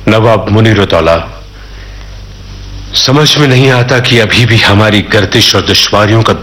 नवाब मुनीरुद्दौला, समझ में नहीं आता कि अभी भी हमारी गर्दिश और दुश्वारियों का